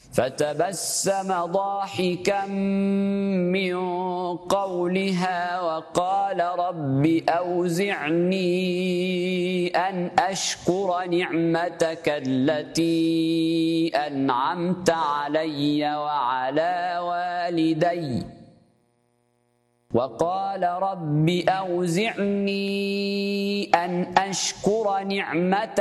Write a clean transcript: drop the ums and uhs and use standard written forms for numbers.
فتبسم ضاحكا من قولها وقال رب أوزعني أن أشكر نعمتك التي أنعمت علي وعلى والدي وقال رب أوزعني أن أشكر نعمتك